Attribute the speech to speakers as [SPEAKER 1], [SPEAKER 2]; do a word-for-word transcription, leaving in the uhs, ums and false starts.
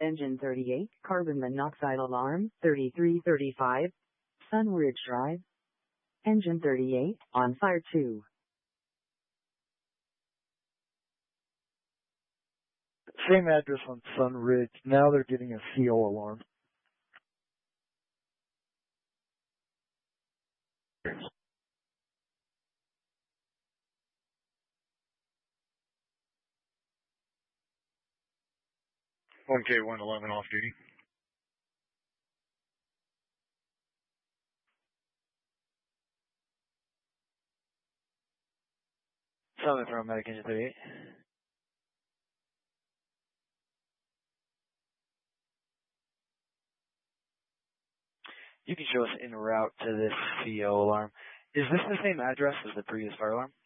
[SPEAKER 1] Engine thirty-eight, carbon monoxide alarm, thirty-three thirty-five, Sunridge Drive. Engine thirty-eight, on fire two.
[SPEAKER 2] Same address on Sunridge. Now they're getting a C O alarm.
[SPEAKER 3] one K one eleven off duty.
[SPEAKER 4] Summit from Medic Engine thirty-eight. You can show us en route to this C O alarm. Is this the same address as the previous fire alarm?